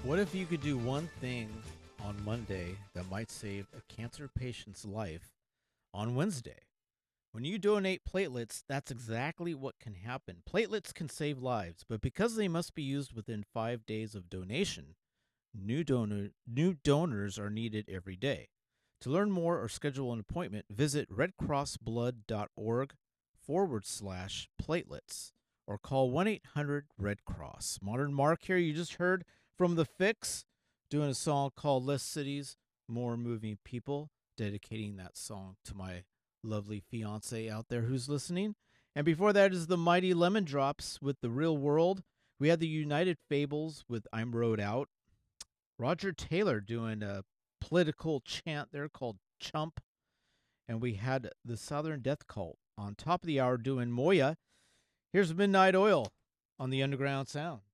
What if you could do one thing on Monday that might save a cancer patient's life on Wednesday? When you donate platelets, that's exactly what can happen. Platelets can save lives, but because they must be used within 5 days of donation, new donors are needed every day. To learn more or schedule an appointment, visit redcrossblood.org/platelets or call 1-800 Red Cross. Modern Mark here, you just heard from The Fix doing a song called Less Cities, More Moving People, dedicating that song to my lovely fiance out there who's listening. And before that is the Mighty Lemon Drops with The Real World. We had the United Fables with I'm Rode Out. Roger Taylor doing a political chant there called Chump. And we had the Southern Death Cult on top of the hour doing Moya. Here's Midnight Oil on the Underground Sound.